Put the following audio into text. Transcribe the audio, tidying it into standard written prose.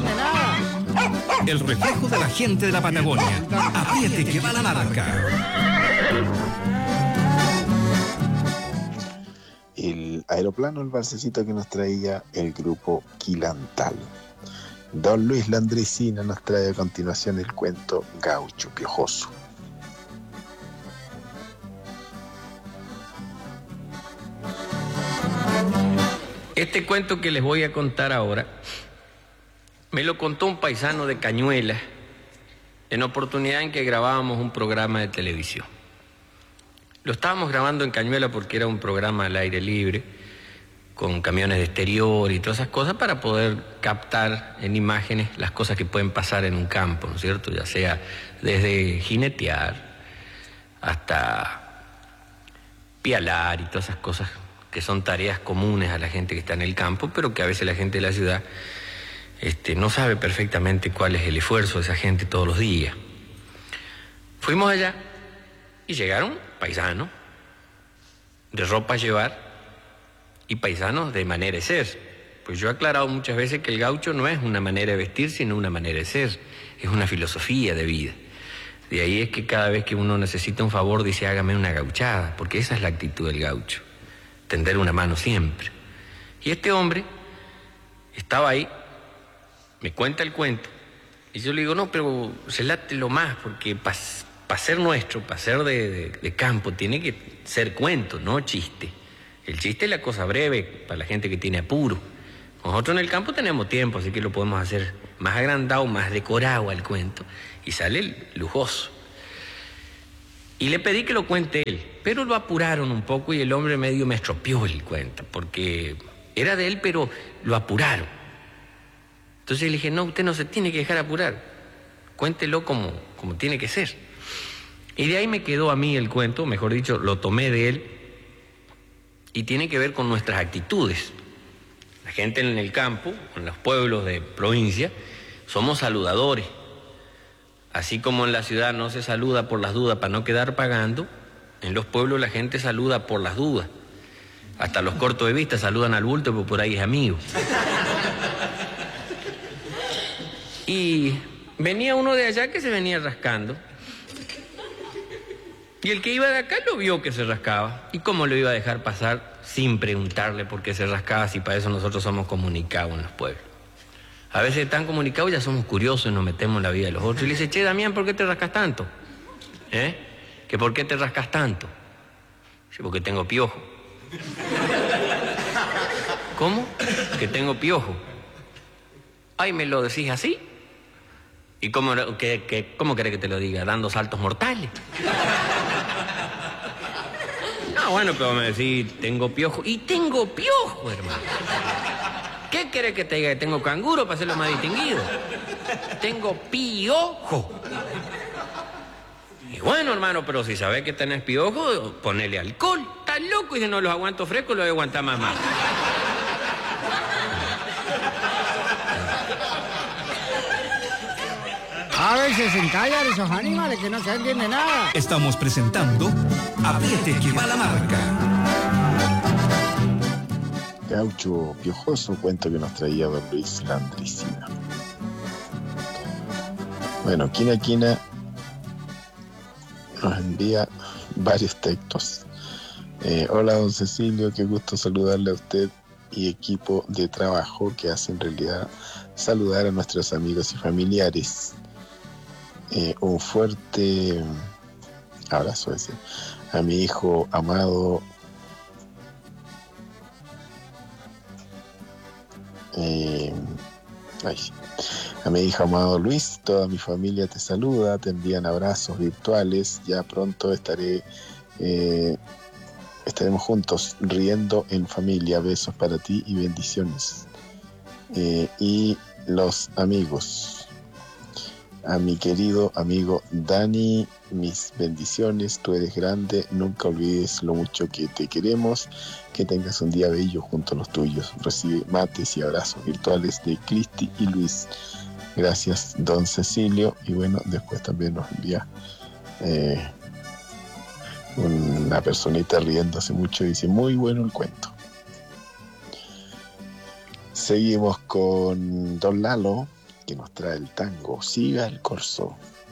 entiende nada. El reflejo de la gente de la Patagonia. Apriete que va la marca. El aeroplano, el balsecito que nos traía el grupo Quilantal. Don Luis Landricina nos trae a continuación el cuento Gaucho Piojoso. Este cuento que les voy a contar ahora me lo contó un paisano de Cañuelas en oportunidad en que grabábamos un programa de televisión. Lo estábamos grabando en Cañuelas porque era un programa al aire libre, con camiones de exterior y todas esas cosas para poder captar en imágenes las cosas que pueden pasar en un campo, ¿no es cierto? Ya sea desde jinetear hasta pialar y todas esas cosas que son tareas comunes a la gente que está en el campo, pero que a veces la gente de la ciudad no sabe perfectamente cuál es el esfuerzo de esa gente todos los días. Fuimos allá y llegaron paisanos de ropa a llevar y paisanos de manera de ser. Pues yo he aclarado muchas veces que el gaucho no es una manera de vestir, sino una manera de ser. Es una filosofía de vida. De ahí es que cada vez que uno necesita un favor dice hágame una gauchada, porque esa es la actitud del gaucho. Tender una mano siempre. Y este hombre estaba ahí, me cuenta el cuento, y yo le digo, no, pero relátelo más, porque para ser nuestro, para ser de campo, tiene que ser cuento, no chiste. El chiste es la cosa breve para la gente que tiene apuro. Nosotros en el campo tenemos tiempo, así que lo podemos hacer más agrandado, más decorado al cuento, y sale lujoso. Y le pedí que lo cuente él, pero lo apuraron un poco y el hombre medio me estropeó el cuento, porque era de él, pero lo apuraron. Entonces le dije, no, usted no se tiene que dejar apurar, cuéntelo como tiene que ser. Y de ahí me quedó a mí el cuento, mejor dicho, lo tomé de él, y tiene que ver con nuestras actitudes. La gente en el campo, en los pueblos de provincia, somos saludadores. Así como en la ciudad no se saluda por las dudas para no quedar pagando, en los pueblos la gente saluda por las dudas. Hasta los cortos de vista saludan al bulto porque por ahí es amigo. Y venía uno de allá que se venía rascando. Y el que iba de acá lo vio que se rascaba. ¿Y cómo lo iba a dejar pasar sin preguntarle por qué se rascaba, si para eso nosotros somos comunicados en los pueblos? A veces tan comunicados ya somos curiosos y nos metemos en la vida de los otros. Y le dice, che, Damián, ¿por qué te rascas tanto? ¿Que por qué te rascas tanto? Dice, porque tengo piojo. ¿Cómo? Que tengo piojo. Ay, ¿me lo decís así? ¿Y cómo querés que te lo diga? ¿Dando saltos mortales? No, bueno, pero me decís, tengo piojo. Y tengo piojo, hermano. ¿Qué querés que te diga? ¿Que tengo canguro para hacerlo más distinguido? Tengo piojo. Y bueno, hermano, pero si sabés que tenés piojo, ponele alcohol. Estás loco y si no los aguanto frescos, los voy a aguantar más. A veces se encallan esos animales que no se entiende nada. Estamos presentando Apriete que va la marca. Gaucho Piojoso, cuento que nos traía don Luis Landricina. Bueno, Quina nos envía varios textos. Hola, don Cecilio, qué gusto saludarle a usted y equipo de trabajo que hace en realidad saludar a nuestros amigos y familiares. Un fuerte abrazo a mi hijo amado a mi hijo amado Luis. Toda mi familia te saluda, te envían abrazos virtuales. Ya pronto estaremos juntos riendo en familia. Besos para ti y bendiciones. Y los amigos, a mi querido amigo Dani, mis bendiciones. Tú eres grande, nunca olvides lo mucho que te queremos. Que tengas un día bello junto a los tuyos. Recibe mates y abrazos virtuales de Cristi y Luis. Gracias, don Cecilio. Y bueno, después también nos envía una personita riéndose mucho y dice, muy bueno el cuento. Seguimos con don Lalo. que nos trae el tango Siga el Corso.